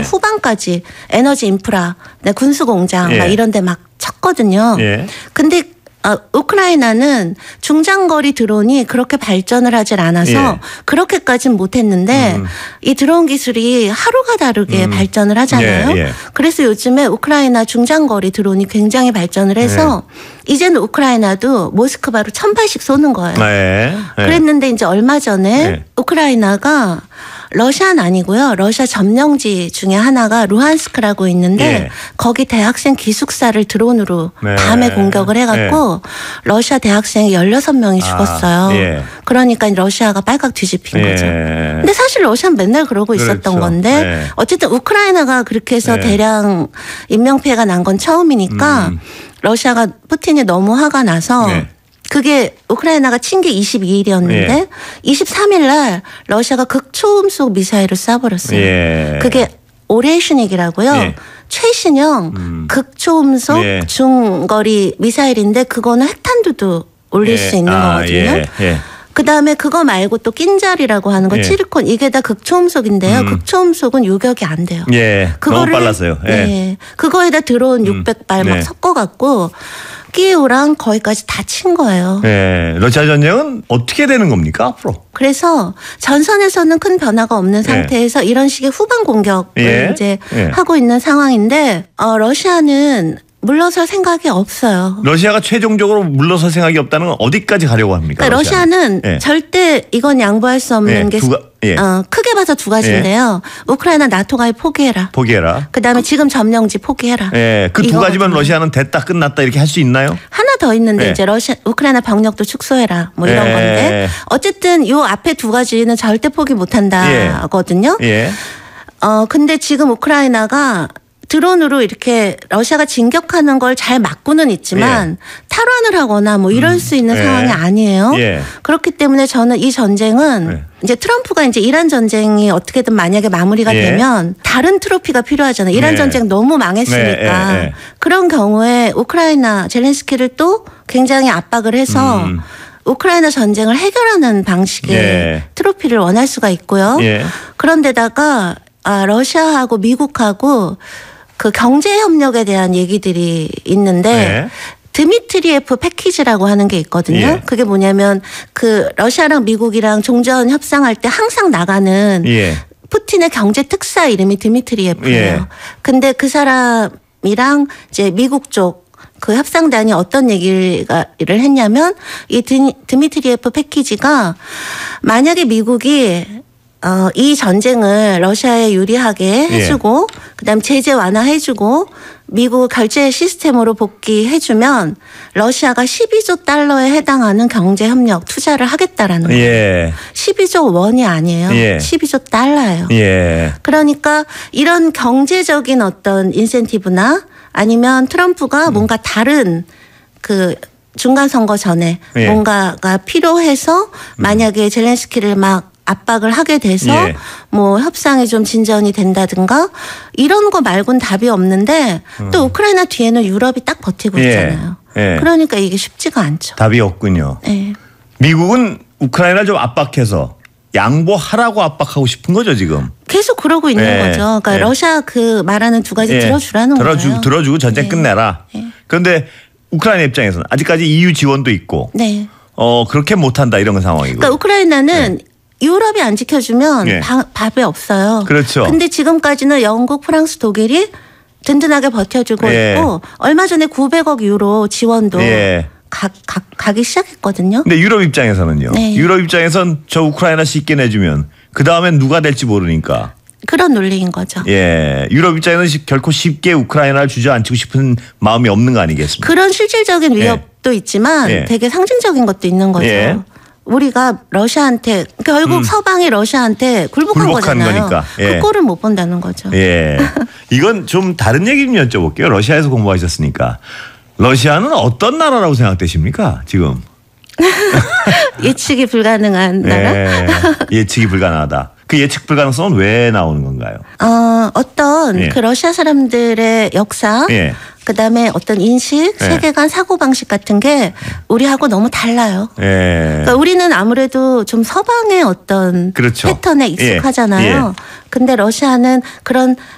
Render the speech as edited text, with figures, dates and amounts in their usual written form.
후반까지 에너지 인프라, 군수공장 막 이런 데 막 쳤거든요. 근데 우크라이나는 중장거리 드론이 그렇게 발전을 하질 않아서 그렇게까지는 못했는데 이 드론 기술이 하루가 다르게 발전을 하잖아요. 그래서 요즘에 우크라이나 중장거리 드론이 굉장히 발전을 해서 이제는 우크라이나도 모스크바로 1000발씩 쏘는 거예요. 그랬는데 이제 얼마 전에 우크라이나가 러시아는 아니고요. 러시아 점령지 중에 하나가 루한스크라고 있는데 거기 대학생 기숙사를 드론으로 밤에 공격을 해갖고 러시아 대학생이 16명이 죽었어요. 그러니까 러시아가 빨갛 뒤집힌 거죠. 근데 사실 러시아는 맨날 그러고 있었던 건데 어쨌든 우크라이나가 그렇게 해서 대량 인명피해가 난 건 처음이니까 러시아가 푸틴이 너무 화가 나서 그게 우크라이나가 친 게 22일이었는데 23일 날 러시아가 극초음속 미사일을 쏴버렸어요. 그게 오레시닉이라고요. 최신형 극초음속 중거리 미사일인데 그거는 핵탄두도 올릴 수 있는 거거든요. 그다음에 그거 말고 또 낀잘이라고 하는 거 치르콘 이게 다 극초음속인데요. 극초음속은 요격이 안 돼요. 너무 빨랐어요. 그거에다 드론 600발 막 섞어갖고 키이우랑 거기까지 다 친 거예요. 러시아 전쟁은 어떻게 되는 겁니까 앞으로? 그래서 전선에서는 큰 변화가 없는 상태에서 이런 식의 후반 공격을 이제 하고 있는 상황인데 러시아는 물러설 생각이 없어요. 러시아가 최종적으로 물러설 생각이 없다는 건 어디까지 가려고 합니까? 그러니까 러시아는 절대 이건 양보할 수 없는 게 크게 봐서 두 가지인데요. 우크라이나 나토 가입 포기해라. 그다음에 지금 점령지 포기해라. 그 두 가지면 러시아는 됐다 끝났다 이렇게 할 수 있나요? 하나 더 있는데 이제 우크라이나 병력도 축소해라 뭐 이런 건데 어쨌든 요 앞에 두 가지는 절대 포기 못한다거든요. 근데 지금 우크라이나가 드론으로 이렇게 러시아가 진격하는 걸 잘 막고는 있지만 탈환을 하거나 뭐 이럴 수 있는 상황이 아니에요. 그렇기 때문에 저는 이 전쟁은 이제 트럼프가 이제 이란 전쟁이 어떻게든 만약에 마무리가 되면 다른 트로피가 필요하잖아요. 이란 전쟁 너무 망했으니까. 그런 경우에 우크라이나 젤렌스키를 또 굉장히 압박을 해서 우크라이나 전쟁을 해결하는 방식의 트로피를 원할 수가 있고요. 그런데다가 러시아하고 미국하고 그 경제 협력에 대한 얘기들이 있는데 드미트리에프 패키지라고 하는 게 있거든요. 그게 뭐냐면 그 러시아랑 미국이랑 종전 협상할 때 항상 나가는 푸틴의 경제 특사 이름이 드미트리에프예요. 근데 그 사람이랑 이제 미국 쪽 그 협상단이 어떤 얘기를 했냐면 이 드미트리에프 패키지가 만약에 미국이 이 전쟁을 러시아에 유리하게 해주고 그다음 제재 완화해주고 미국 결제 시스템으로 복귀해주면 러시아가 12조 달러에 해당하는 경제협력 투자를 하겠다라는 거예요. 12조 원이 아니에요. 12조 달러예요. 그러니까 이런 경제적인 어떤 인센티브나 아니면 트럼프가 뭔가 다른 그 중간 선거 전에 뭔가가 필요해서 만약에 젤렌스키를 막 압박을 하게 돼서 뭐 협상이 좀 진전이 된다든가 이런 거 말고는 답이 없는데 또 우크라이나 뒤에는 유럽이 딱 버티고 있잖아요. 그러니까 이게 쉽지가 않죠. 답이 없군요. 미국은 우크라이나를 좀 압박해서 양보하라고 압박하고 싶은 거죠 지금. 계속 그러고 있는 거죠. 그러니까 러시아 그 말하는 두 가지 들어주라는 거예요. 들어주고 전쟁 끝내라. 그런데 우크라이나 입장에서는 아직까지 EU 지원도 있고 그렇게 못한다 이런 상황이고. 그러니까 우크라이나는 유럽이 안 지켜주면 밥이 없어요. 그렇죠. 근데 지금까지는 영국, 프랑스, 독일이 든든하게 버텨주고 있고 얼마 전에 900억 유로 지원도 가기 시작했거든요. 근데 유럽 입장에서는요. 유럽 입장에선 저 우크라이나 쉽게 내주면 그 다음엔 누가 될지 모르니까. 그런 논리인 거죠. 유럽 입장에서는 결코 쉽게 우크라이나를 주저앉히고 싶은 마음이 없는 거 아니겠습니까? 그런 실질적인 위협도 있지만 되게 상징적인 것도 있는 거죠. 우리가 러시아한테 결국 서방이 러시아한테 굴복한 거잖아요. 거니까. 그 꼴을 못 본다는 거죠. 이건 좀 다른 얘기 좀 여쭤볼게요. 러시아에서 공부하셨으니까. 러시아는 어떤 나라라고 생각되십니까 지금? 예측이 불가능한 나라? 예측이 불가능하다. 그 예측 불가능성은 왜 나오는 건가요? 어떤 그 러시아 사람들의 역사 그다음에 어떤 인식, 세계관, 사고방식 같은 게 우리하고 너무 달라요. 그러니까 우리는 아무래도 좀 서방의 어떤 패턴에 익숙하잖아요. 근데 러시아는 그런